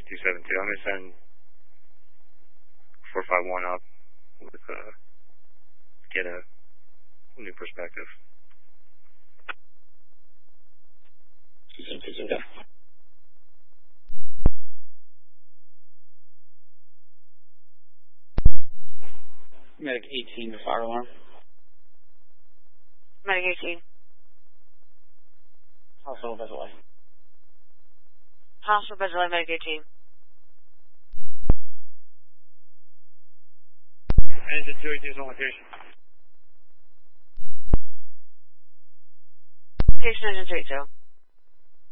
272. I'm going to send 451 up with get a new perspective. 272. Medic 18 to fire alarm. Medic 18. Hospital Bezalay. Hospital Bezalay, Medic 18. Engine 218 is on location. Patient engine 32.